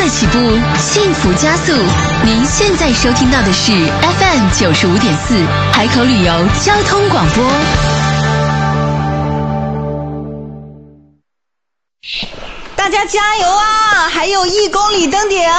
起步，幸福加速。您现在收听到的是 FM95.4海口旅游交通广播。 大家加油啊！还有1公里登顶。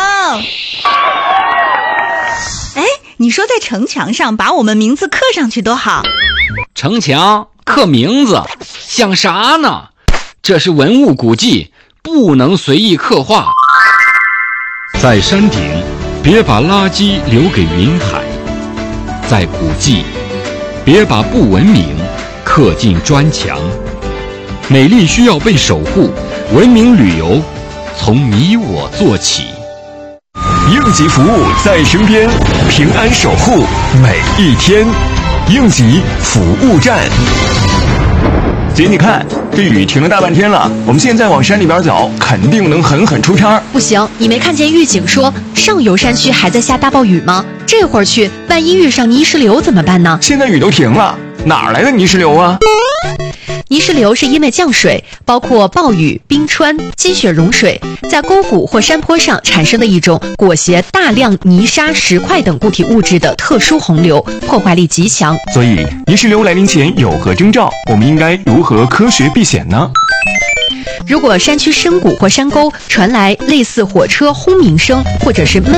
哎，你说在城墙上把我们名字刻上去多好。 城墙刻名字想啥呢？这是文物古迹，不能随意刻画。 在山顶，别把垃圾留给云海；在古迹，别把不文明刻进砖墙。美丽需要被守护，文明旅游从你我做起。 应急服务在身边，平安守护每一天。应急服务站。姐，你看这雨停了大半天了，我们现在往山里边走，肯定能狠狠出差。 不行，你没看见预警说上游山区还在下大暴雨吗？这会儿去，万一遇上泥石流怎么办呢？ 现在雨都停了，哪儿来的泥石流啊？ 泥石流是因为降水，包括暴雨、冰川、积雪融水，在沟谷或山坡上产生的一种裹挟大量泥沙、石块等固体物质的特殊洪流，破坏力极强。 所以，泥石流来临前有何征兆？我们应该如何科学避险呢？ 如果山区深谷或山沟传来类似火车轰鸣声，或者是闷